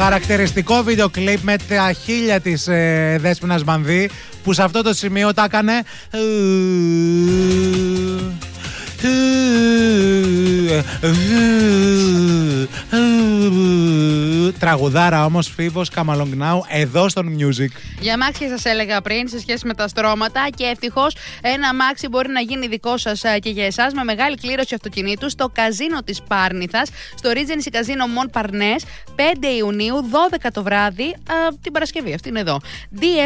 Χαρακτηριστικό βίντεο κλιπ με τα χείλια της Δέσποινας Μανδύ, που σε αυτό το σημείο τα έκανε τραγουδάρα όμως, Φίβος, Come Along Now, εδώ στο Music. Για αμάξια σας έλεγα πριν σε σχέση με τα στρώματα, και ευτυχώς ένα αμάξι μπορεί να γίνει δικό σας και για εσάς με μεγάλη κλήρωση αυτοκινήτου στο καζίνο της Πάρνηθας, στο Regency Casino Mont Parnasse, 5 Ιουνίου, 12 το βράδυ, την Παρασκευή, αυτή είναι εδώ. DF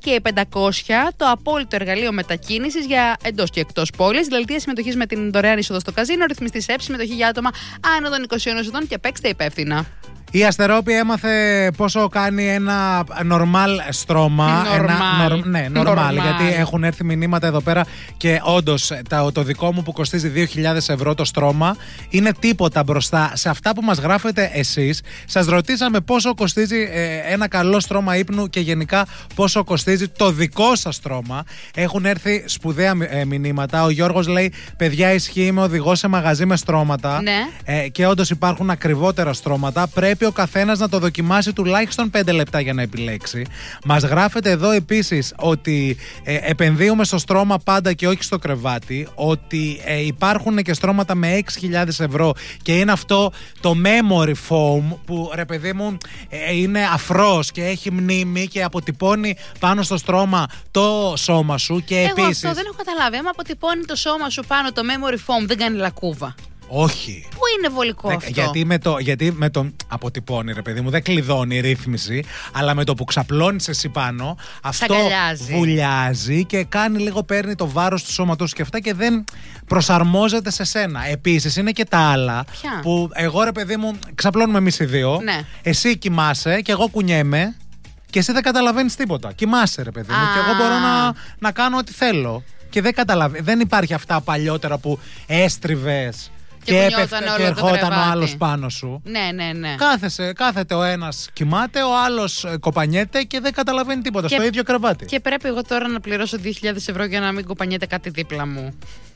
SK500, το απόλυτο εργαλείο μετακίνησης για εντός και εκτός πόλης, δελτία συμμετοχής με την δωρεάν είσοδο στο καζίνο, ρυθμιστής έψη, συμμετοχή για άτομα άνω των 21 ετών και παίξτε υπεύθυνα. Η Αστερόπη έμαθε πόσο κάνει ένα normal στρώμα. Normal, γιατί έχουν έρθει μηνύματα εδώ πέρα και όντως το δικό μου που κοστίζει 2.000 ευρώ το στρώμα είναι τίποτα μπροστά σε αυτά που μας γράφετε εσείς. Σας ρωτήσαμε πόσο κοστίζει ένα καλό στρώμα ύπνου και γενικά πόσο κοστίζει το δικό σας στρώμα. Έχουν έρθει σπουδαία μηνύματα. Ο Γιώργος λέει: παιδιά, ισχύει, είμαι οδηγός σε μαγαζί με στρώματα. Ναι. Και όντως υπάρχουν ακριβότερα στρώματα. Πρέπει ο καθένας να το δοκιμάσει τουλάχιστον 5 λεπτά για να επιλέξει. Μας γράφετε εδώ επίσης ότι επενδύουμε στο στρώμα πάντα και όχι στο κρεβάτι. Ότι υπάρχουν και στρώματα με 6.000 ευρώ και είναι αυτό το memory foam που, ρε παιδί μου, είναι αφρός και έχει μνήμη και αποτυπώνει πάνω στο στρώμα το σώμα σου. Και εγώ επίσης, αυτό δεν έχω καταλάβει. Άμα αποτυπώνει το σώμα σου πάνω το memory foam, δεν κάνει λακκούβα? Όχι. Πού είναι βολικό αυτό? Γιατί με τον αποτυπώνει, ρε παιδί μου, δεν κλειδώνει η ρύθμιση, αλλά με το που ξαπλώνεις εσύ πάνω, αυτό βουλιάζει και κάνει λίγο, παίρνει το βάρος του σώματος και αυτά και δεν προσαρμόζεται σε σένα. Επίσης είναι και τα άλλα. Ποια? Που εγώ, ρε παιδί μου, ξαπλώνουμε εμείς οι δύο. Ναι. Εσύ κοιμάσαι και εγώ κουνιέμαι και εσύ δεν καταλαβαίνεις τίποτα. Κοιμάσαι, ρε παιδί μου, και εγώ μπορώ να κάνω ό,τι θέλω. Και δεν υπάρχει αυτά παλιότερα που έστριβες και ερχόταν ο άλλος πάνω σου. Ναι. Κάθεται ο ένας, κοιμάται, ο άλλος κοπανιέται και δεν καταλαβαίνει τίποτα στο ίδιο κρεβάτι. Και πρέπει εγώ τώρα να πληρώσω 2.000 ευρώ για να μην κοπανιέται κάτι δίπλα μου?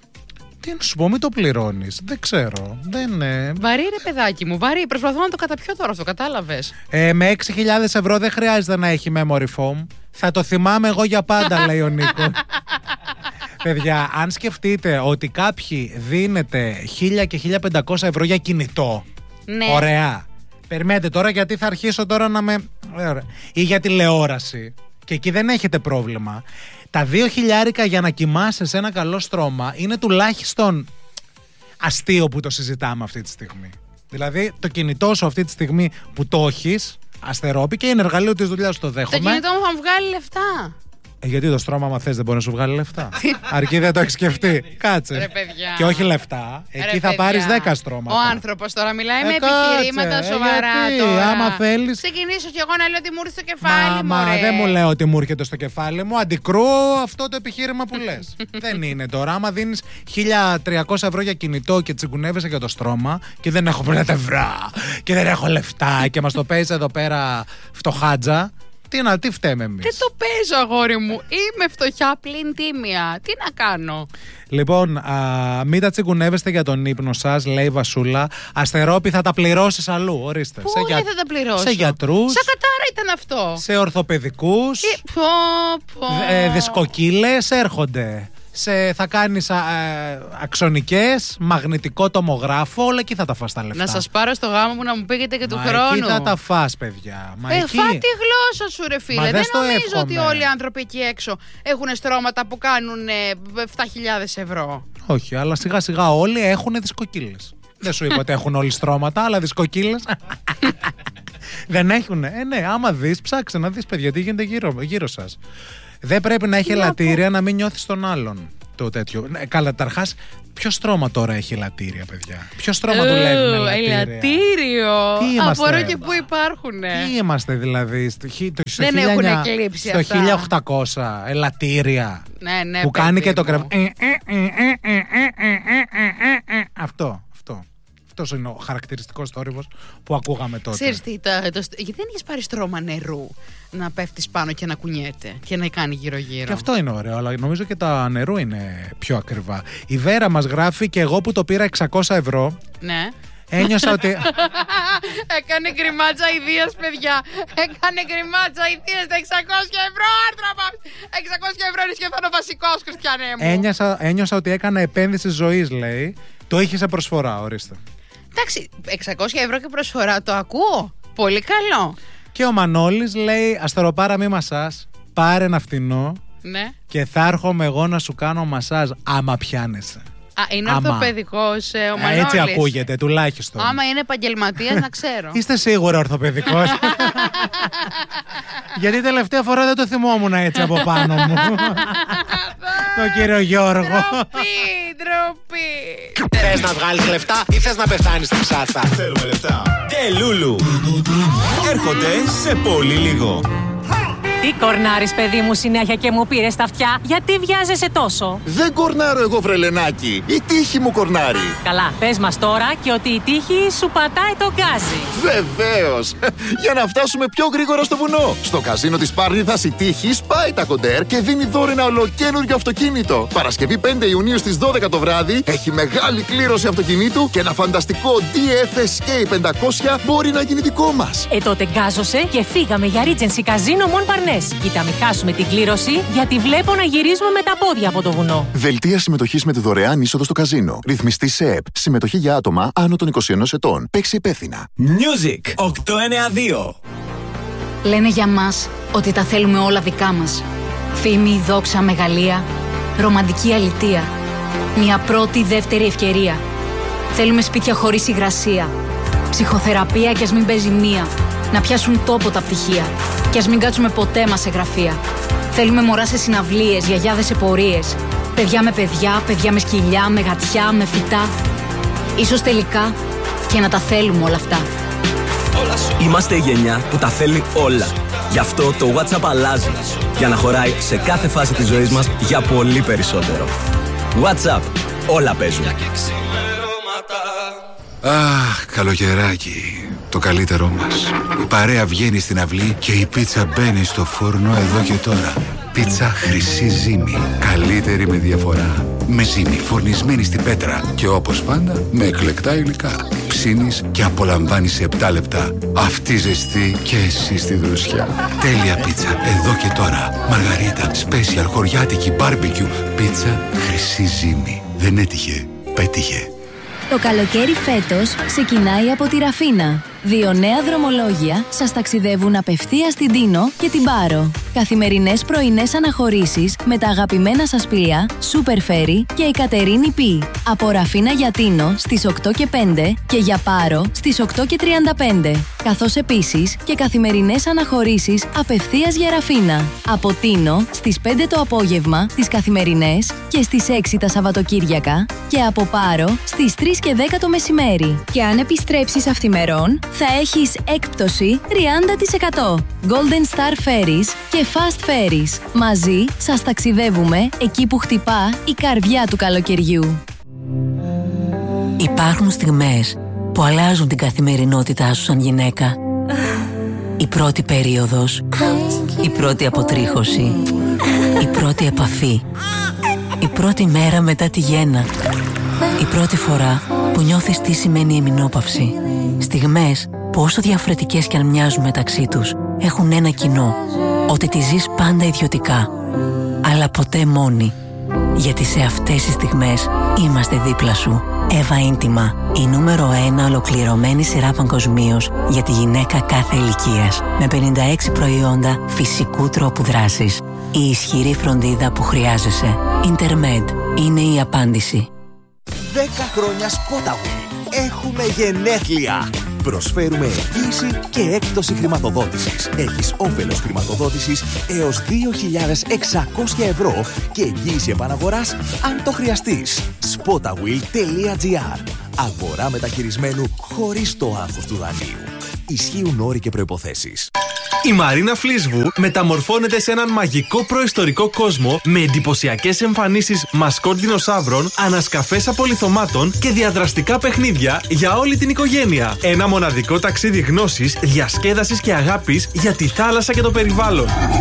Τι να σου πω, μην το πληρώνεις. Δεν ξέρω. Βαρύ, ρε παιδάκι μου, βαρύ. Προσπαθώ να το καταπιώ τώρα αυτό, κατάλαβες? Με 6.000 ευρώ δεν χρειάζεται να έχει memory foam. Θα το θυμάμαι εγώ για πάντα, λέει ο Νίκο. Παιδιά, αν σκεφτείτε ότι κάποιοι δίνετε 1.000 και 1.500 ευρώ για κινητό. Ναι. Ωραία. Περιμένετε τώρα, γιατί θα αρχίσω τώρα να με. Ή για τηλεόραση. Και εκεί δεν έχετε πρόβλημα. Τα 2.000 για να κοιμάσαι σε ένα καλό στρώμα είναι τουλάχιστον αστείο που το συζητάμε αυτή τη στιγμή. Δηλαδή, το κινητό σου αυτή τη στιγμή που το έχεις, Αστερόπη, και είναι εργαλείο της δουλειάς, το δέχομαι. Το κινητό μου θα μου βγάλει λεφτά. Γιατί το στρώμα, άμα θες, δεν μπορεί να σου βγάλει λεφτά. Αρκεί δεν το έχεις σκεφτεί. Κάτσε. Ρε παιδιά. Και όχι λεφτά. Εκεί θα πάρεις 10 στρώματα. Ο άνθρωπος τώρα μιλάει με επιχειρήματα σοβαρά. Γιατί, άμα θέλεις. Ξεκινήσω κι εγώ να λέω ότι μου ήρθε στο κεφάλι μου. Μα δεν μου λέω ότι μου έρχεται στο κεφάλι μου. Αντικρούω αυτό το επιχείρημα που λες. Δεν είναι τώρα. Άμα δίνεις 1.300 ευρώ για κινητό και τσιγκουνεύεσαι για το στρώμα και δεν έχω πλατευρά και δεν έχω λεφτά και μας το παίζει εδώ πέρα φτωχάτζα. Τι φταίμε εμείς? Δεν το παίζω, αγόρι μου. Είμαι φτωχιά πλην τίμια. Τι να κάνω? Λοιπόν, μην τα τσιγκουνεύεστε για τον ύπνο σας, λέει η Βασούλα. Αστερόπη, θα τα πληρώσεις αλλού. Ορίστε. Πού θα τα πληρώσω? Σε γιατρούς. Σαν κατάρα ήταν αυτό. Σε ορθοπαιδικούς. Δισκοκύλες έρχονται. Θα κάνεις αξονικές, μαγνητικό τομογράφο, όλα εκεί θα τα φας τα λεφτά. Να σας πάρω στο γάμο μου να μου πήγετε και του χρόνου. Εκεί θα τα φας, παιδιά. Φά τη γλώσσα σου, ρε φίλε. Δεν νομίζω ότι όλοι οι άνθρωποι εκεί έξω έχουν στρώματα που κάνουν 7.000 ευρώ. Όχι, αλλά σιγά σιγά όλοι έχουν δισκοκύλες. Δεν σου είπα ότι έχουν όλοι στρώματα, αλλά δισκοκύλες δεν έχουν. Ναι, άμα δεις, ψάξε να δεις, παιδιά, τι γίνεται γύρω σας. Δεν πρέπει να έχει ελαττήρια να μην νιώθεις τον άλλον. Το τέτοιο. Καταρχάς, ποιο στρώμα τώρα έχει ελαττήρια, παιδιά? Ποιο στρώμα δουλεύει με ελαττήρια? Ελαττήριο. Απορώ και πού υπάρχουν. Τι είμαστε δηλαδή? Δεν έχουν εκλείψει στο αυτά. 1800 ελαττήρια. Ναι, που κάνει και το κρεβάτι. Αυτός είναι ο χαρακτηριστικός θόρυβος που ακούγαμε τότε. Ξέρεις τι, γιατί δεν έχεις πάρει στρώμα νερού να πέφτεις πάνω και να κουνιέται και να κάνει γύρω-γύρω? Και αυτό είναι ωραίο, αλλά νομίζω και τα νερού είναι πιο ακριβά. Η Βέρα μας γράφει: και εγώ που το πήρα 600 ευρώ. Ναι. Ένιωσα ότι. Έκανε γκριμάτσα ιδίας, παιδιά. Έκανε γκριμάτσα ιδίας. Τα 600 ευρώ, άρθρα. 600 ευρώ είναι σχεδόν ο βασικός, Χριστιανέ μου. Ένιωσα ότι έκανα επένδυση ζωής, λέει. Το είχε σε προσφορά, ορίστε. Εντάξει, 600 ευρώ και προσφορά, το ακούω. Πολύ καλό. Και ο Μανώλης λέει: Αστεροπάρα, μη μασάζ. Πάρε ένα φτηνό. Ναι. Και θα έρχομαι εγώ να σου κάνω μασάζ άμα πιάνεσαι. Είναι ορθοπαιδικός ο Μανώλης. Έτσι ακούγεται, τουλάχιστον. Άμα είναι επαγγελματίας, να ξέρω. Είστε σίγουρα ορθοπαιδικός? Γιατί τελευταία φορά δεν το θυμόμουν έτσι από πάνω μου. Το κύριο Γιώργο. Ντροπή. Θες να βγάλεις λεφτά ή θες να πεθάνεις στην ψάθα? Θέλουμε λεφτά. Τελούλου. Έρχονται σε πολύ λίγο. Τι κορνάρεις, παιδί μου, συνέχεια και μου πήρες τα αυτιά? Γιατί βιάζεσαι τόσο? Δεν κορνάρω εγώ, βρελενάκι. Η τύχη μου κορνάρει. Καλά, πες μας τώρα και ότι η τύχη σου πατάει το γκάζι. Βεβαίως. Για να φτάσουμε πιο γρήγορα στο βουνό. Στο καζίνο της Πάρνηθας η τύχη σπάει τα κοντέρ και δίνει δώρο ένα ολοκαίνουργιο αυτοκίνητο. Παρασκευή 5 Ιουνίου στις 12 το βράδυ έχει μεγάλη κλήρωση αυτοκινήτου και ένα φανταστικό DF Escape 500 μπορεί να γίνει δικό μας. Τότε γκάζωσε και φύγαμε για Regency Casino Mon Parnes. Κοίτα, μην χάσουμε την κλήρωση, γιατί βλέπω να γυρίζουμε με τα πόδια από το βουνό. Δελτία συμμετοχής με τη δωρεάν είσοδο στο καζίνο. Ρυθμιστή σε ΕΠ. Συμμετοχή για άτομα άνω των 21 ετών. Παίξει υπεύθυνα. Music 892. Λένε για μας ότι τα θέλουμε όλα δικά μας. Φήμη, δόξα, μεγαλεία, ρομαντική αλητεία. Μια πρώτη, δεύτερη ευκαιρία. Θέλουμε σπίτια χωρίς υγρασία. Ψυχοθεραπεία κι ας μην παίζει μία. Να πιάσουν τόπο τα πτυχία. Κι ας μην κάτσουμε ποτέ μας σε γραφεία. Θέλουμε μωρά σε συναυλίες, γιαγιάδες σε πορείες. Παιδιά με παιδιά, παιδιά με σκυλιά, με γατιά, με φυτά. Ίσως τελικά και να τα θέλουμε όλα αυτά. Είμαστε η γενιά που τα θέλει όλα. Γι' αυτό το WhatsApp αλλάζει. Για να χωράει σε κάθε φάση της ζωής μας για πολύ περισσότερο. WhatsApp. Όλα παίζουν. Αχ, καλοκαιράκι. Το καλύτερό μας. Η παρέα βγαίνει στην αυλή και η πίτσα μπαίνει στο φούρνο εδώ και τώρα. Πίτσα Χρυσή Ζύμη. Καλύτερη με διαφορά. Με ζύμη φουρνισμένη στην πέτρα. Και όπως πάντα με εκλεκτά υλικά. Ψήνεις και απολαμβάνεις σε 7 λεπτά. Αυτή ζεστή και εσύ στη δροσιά. Τέλεια πίτσα εδώ και τώρα. Μαργαρίτα, special, χωριάτικη, μπάρμπεκιου. Πίτσα Χρυσή Ζύμη. Δεν έτυχε, πέτυχε. Το καλοκαίρι φέτος ξεκινάει από τη Ραφίνα. 2 νέα δρομολόγια σας ταξιδεύουν απευθείας στην Τίνο και την Πάρο. Καθημερινές πρωινές αναχωρήσεις με τα αγαπημένα σας πλοία Super Ferry και η Κατερίνη Π. Από Ραφίνα για Τίνο στις 8 και 5 και για Πάρο στις 8 και 35. Καθώς επίσης και καθημερινές αναχωρήσεις απευθείας για Ραφίνα. Από Τίνο στις 5 το απόγευμα τις καθημερινές και στις 6 τα Σαββατοκύριακα και από Πάρο στις 3 και 10 το μεσημέρι. Και αν επιστρέψεις αυθημερών θα έχεις έκπτωση 30%. Golden Star Ferries και Fast Ferries. Μαζί σας ταξιδεύουμε εκεί που χτυπά η καρδιά του καλοκαιριού. Υπάρχουν στιγμές που αλλάζουν την καθημερινότητά σου σαν γυναίκα. Η πρώτη περίοδος, η πρώτη αποτρίχωση, η πρώτη επαφή, η πρώτη μέρα μετά τη γέννα, η πρώτη φορά που νιώθεις τι σημαίνει εμεινόπαυση. Στιγμές που όσο διαφορετικές κι αν μοιάζουν μεταξύ τους, έχουν ένα κοινό, ότι τη ζεις πάντα ιδιωτικά, αλλά ποτέ μόνη. Γιατί σε αυτές τις στιγμές είμαστε δίπλα σου. Εύα Ίντιμα, η νούμερο 1 ολοκληρωμένη σειρά παγκοσμίως για τη γυναίκα κάθε ηλικίας. Με 56 προϊόντα φυσικού τρόπου δράσης. Η ισχυρή φροντίδα που χρειάζεσαι. Intermed είναι η απάντηση. 10 χρόνια Spotaway. Έχουμε γενέθλια. Προσφέρουμε εγγύηση και έκπτωση χρηματοδότησης. Έχεις όφελος χρηματοδότησης έως 2.600 ευρώ και εγγύηση επαναγοράς αν το χρειαστείς. Spotawheel.gr. Αγορά μεταχειρισμένου χωρίς το άγχος του δανείου. Ισχύουν όροι και προϋποθέσεις. Η Μαρίνα Φλίσβου μεταμορφώνεται σε έναν μαγικό προϊστορικό κόσμο με εντυπωσιακές εμφανίσεις μασκότ δεινοσαύρων, ανασκαφές απολιθωμάτων και διαδραστικά παιχνίδια για όλη την οικογένεια. Ένα μοναδικό ταξίδι γνώσης, διασκέδασης και αγάπης για τη θάλασσα και το περιβάλλον.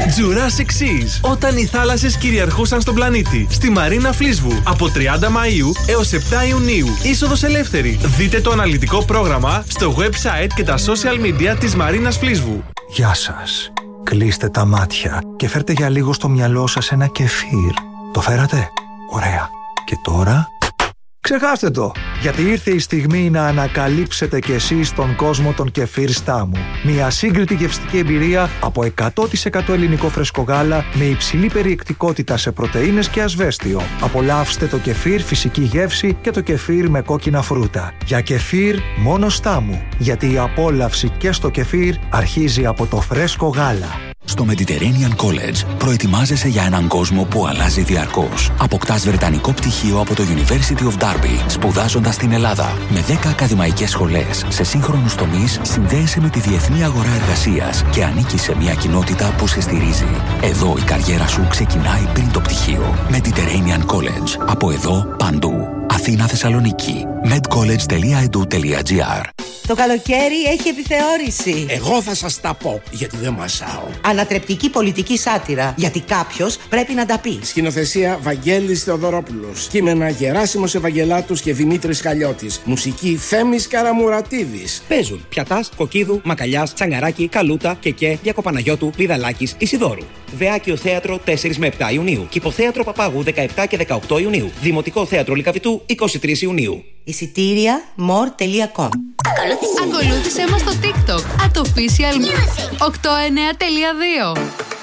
Jurassic Seas. Όταν οι θάλασσες κυριαρχούσαν στον πλανήτη. Στη Μαρίνα Φλίσβου. Από 30 Μαΐου έως 7 Ιουνίου. Είσοδος ελεύθερη. Δείτε το αναλυτικό πρόγραμμα στο website και τα social media της Μαρίνας Φλίσβου. Γεια σας. Κλείστε τα μάτια και φέρτε για λίγο στο μυαλό σας ένα κεφίρ. Το φέρατε? Ωραία. Και τώρα... ξεχάστε το, γιατί ήρθε η στιγμή να ανακαλύψετε κι εσείς τον κόσμο των κεφίρ Στάμου. Μια σύγκριτη γευστική εμπειρία από 100% ελληνικό φρέσκο γάλα με υψηλή περιεκτικότητα σε πρωτεΐνες και ασβέστιο. Απολαύστε το κεφίρ φυσική γεύση και το κεφίρ με κόκκινα φρούτα. Για κεφίρ μόνο Στάμου, γιατί η απόλαυση και στο κεφίρ αρχίζει από το φρέσκο γάλα. Στο Mediterranean College προετοιμάζεσαι για έναν κόσμο που αλλάζει διαρκώς. Αποκτάς βρετανικό πτυχίο από το University of Derby, σπουδάζοντας στην Ελλάδα. Με 10 ακαδημαϊκές σχολές σε σύγχρονους τομείς, συνδέεσαι με τη διεθνή αγορά εργασίας και ανήκεις σε μια κοινότητα που σε στηρίζει. Εδώ η καριέρα σου ξεκινάει πριν το πτυχίο. Mediterranean College. Από εδώ παντού. Αθήνα, Θεσσαλονίκη. medcollege.edu.gr. Το καλοκαίρι έχει επιθεώρηση. Εγώ θα σας τα πω, γιατί δεν μασάω. Ανατρεπτική πολιτική σάτυρα, γιατί κάποιος πρέπει να τα πει. Σκηνοθεσία Βαγγέλης Θεοδωρόπουλος. Κείμενα Γεράσιμος Ευαγγελάτους και Δημήτρης Χαλιώτης. Μουσική Θέμης Καραμουρατίδης. Παίζουν Πιατάς, Κοκκίδου, Μακαλιάς, Τσαγκαράκη, Καλούτα, Κεκέ, Διακοπαναγιώτου, Πηδαλάκης, Ισιδώρου. Βεάκιο Θέατρο 4 με 7 Ιουνίου. Κηποθέατρο Παπάγου 17 και 18 Ιουνίου. Δημοτικό Θέατρο Λυκαβητού 23 Ιουνίου. Εισιτήρια more.com. Ακολούθησέ μας στο TikTok @official892.